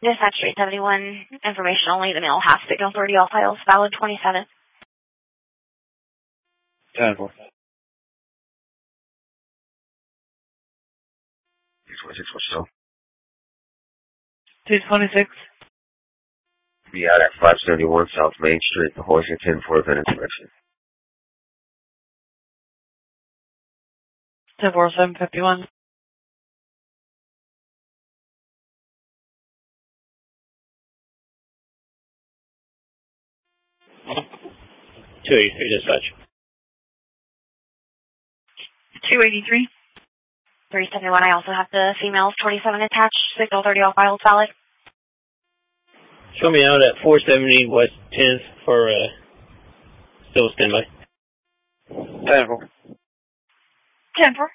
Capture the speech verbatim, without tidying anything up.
Dispatch three seventy-one, information only, the mail has signal thirty, all files valid twenty-seven. ten four. two twenty-six, what's up? two twenty-six. Be out at five seventy-one South Main Street, the Washington for event inspection. ten four seven fifty-one. two eighty-three dispatch. two eighty-three. three seventy-one, I also have the females twenty-seven attached, signal thirty, all files valid. Show me out at four seventy West tenth for uh, still standby. ten four. ten four.